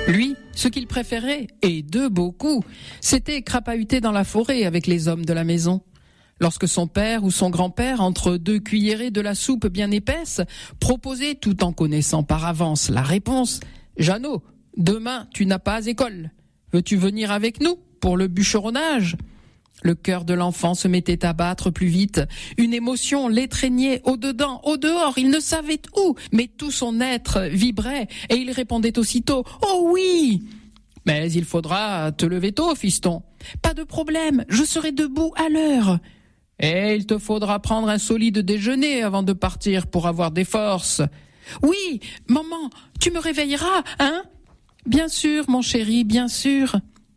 Lui, ce qu'il préférait, et de beaucoup, c'était crapahuter dans la forêt avec les hommes de la maison. Lorsque son père ou son grand-père, entre 2 cuillerées de la soupe bien épaisse, proposait, tout en connaissant par avance la réponse, « Jeannot, demain tu n'as pas école. Veux-tu venir avec nous pour le bûcheronnage ?» Le cœur de l'enfant se mettait à battre plus vite. Une émotion l'étreignait au-dedans, au-dehors, il ne savait où, mais tout son être vibrait et il répondait aussitôt « Oh oui !» « Mais il faudra te lever tôt, fiston. »« Pas de problème, je serai debout à l'heure. »« Et il te faudra prendre un solide déjeuner avant de partir pour avoir des forces. »« Oui, maman, tu me réveilleras, hein ?»« Bien sûr, mon chéri, bien sûr. »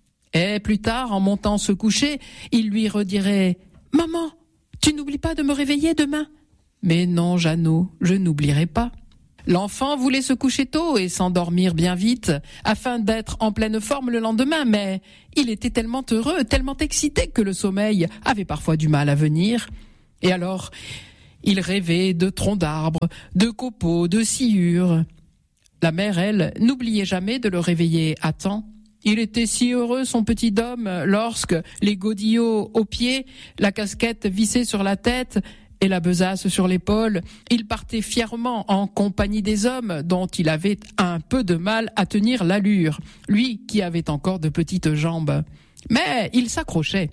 Et plus tard, en montant se coucher, il lui redirait « Maman, tu n'oublies pas de me réveiller demain ?»« Mais non, Jeannot, je n'oublierai pas. » L'enfant voulait se coucher tôt et s'endormir bien vite, afin d'être en pleine forme le lendemain, mais il était tellement heureux, tellement excité que le sommeil avait parfois du mal à venir. Et alors, il rêvait de troncs d'arbres, de copeaux, de sciures. La mère, elle, n'oubliait jamais de le réveiller à temps. Il était si heureux, son petit Dom, lorsque, les godillots aux pieds, la casquette vissée sur la tête et la besace sur l'épaule, il partait fièrement en compagnie des hommes dont il avait un peu de mal à tenir l'allure, lui qui avait encore de petites jambes. Mais il s'accrochait.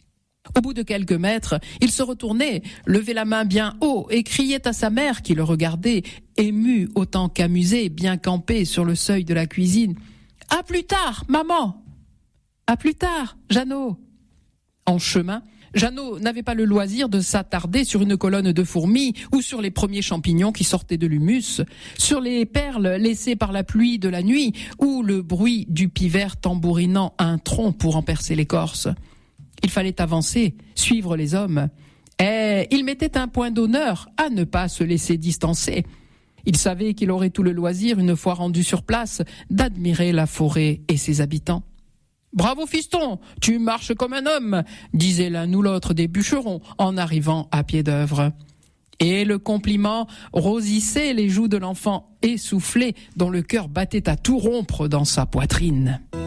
Au bout de quelques mètres, il se retournait, levait la main bien haut et criait à sa mère qui le regardait, ému autant qu'amusé, bien campé sur le seuil de la cuisine. « À plus tard, maman !»« À plus tard, Jeannot !» En chemin, Jeannot n'avait pas le loisir de s'attarder sur une colonne de fourmis ou sur les premiers champignons qui sortaient de l'humus, sur les perles laissées par la pluie de la nuit ou le bruit du pivert tambourinant un tronc pour en percer l'écorce. Il fallait avancer, suivre les hommes. Et il mettait un point d'honneur à ne pas se laisser distancer. Il savait qu'il aurait tout le loisir, une fois rendu sur place, d'admirer la forêt et ses habitants. « Bravo fiston, tu marches comme un homme !» disait l'un ou l'autre des bûcherons en arrivant à pied d'œuvre. Et le compliment rosissait les joues de l'enfant essoufflé dont le cœur battait à tout rompre dans sa poitrine.